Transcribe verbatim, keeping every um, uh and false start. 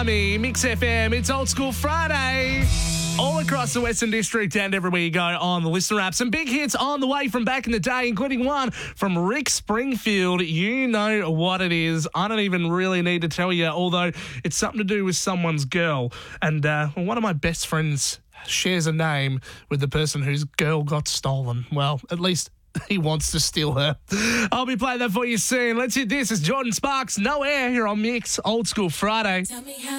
Me, Mix F M, it's Old School Friday. All across the Western District and everywhere you go on the listener app. Some big hits on the way from back in the day, including one from Rick Springfield. You know what it is. I don't even really need to tell you, although it's something to do with someone's girl. And uh, one of my best friends shares a name with the person whose girl got stolen. Well, at least he wants to steal her. I'll be playing that for you soon. Let's hit this. It's Jordan Sparks, No Air, here on Mix, Old School Friday. Tell me how